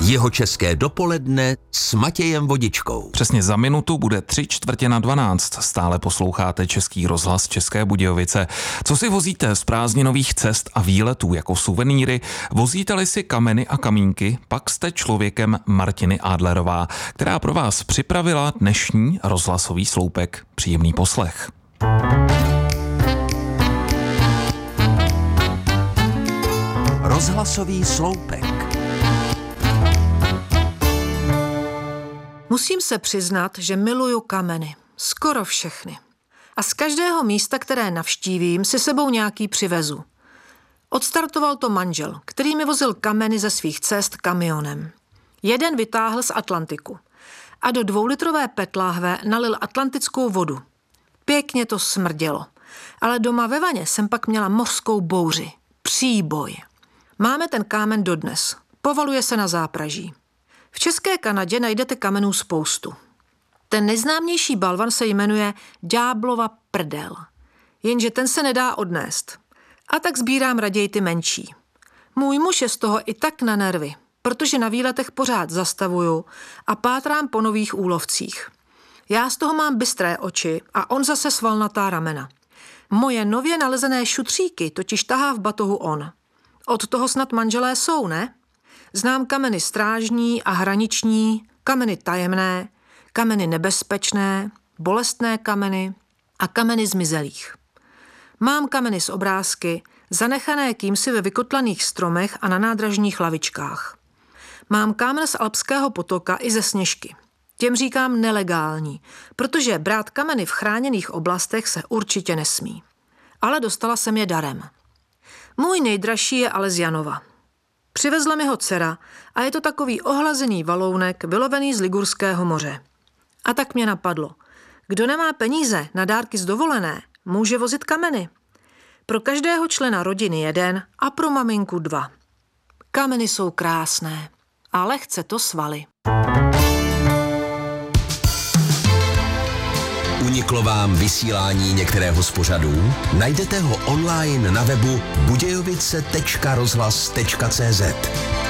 Jihočeské dopoledne s Matějem Vodičkou. Přesně za minutu bude 11:45. Stále posloucháte Český rozhlas České Budějovice. Co si vozíte z prázdninových cest a výletů jako suvenýry? Vozíte-li si kameny a kamínky? Pak jste člověkem Martiny Adlerová, která pro vás připravila dnešní rozhlasový sloupek. Příjemný poslech. Rozhlasový sloupek. Musím se přiznat, že miluju kameny. Skoro všechny. A z každého místa, které navštívím, si sebou nějaký přivezu. Odstartoval to manžel, který mi vozil kameny ze svých cest kamionem. Jeden vytáhl z Atlantiku a do 2litrové petláhve nalil atlantickou vodu. Pěkně to smrdělo, ale doma ve vaně jsem pak měla mořskou bouři. Příboj. Máme ten kámen dodnes. Povaluje se na zápraží. V České Kanadě najdete kamenů spoustu. Ten nejznámější balvan se jmenuje Ďáblova prdel. Jenže ten se nedá odnést. A tak sbírám raději ty menší. Můj muž je z toho i tak na nervy, protože na výletech pořád zastavuju a pátrám po nových úlovcích. Já z toho mám bystré oči a on zase svalnatá ramena. Moje nově nalezené šutříky totiž tahá v batohu on. Od toho snad manželé jsou, ne? Znám kameny strážní a hraniční, kameny tajemné, kameny nebezpečné, bolestné kameny a kameny zmizelých. Mám kameny z obrázky, zanechané kýmsi ve vykotlaných stromech a na nádražních lavičkách. Mám kámen z Alpského potoka i ze Sněžky. Těm říkám nelegální, protože brát kameny v chráněných oblastech se určitě nesmí. Ale dostala jsem je darem. Můj nejdražší je ale z Janova. Přivezla mi ho dcera a je to takový ohlazený valounek vylovený z Ligurského moře. A tak mě napadlo, kdo nemá peníze na dárky z dovolené, může vozit kameny. Pro každého člena rodiny 1 a pro maminku 2. Kameny jsou krásné a lehce to svaly. Uniklo vám vysílání některého z pořadů? Najdete ho online na webu budějovice.rozhlas.cz.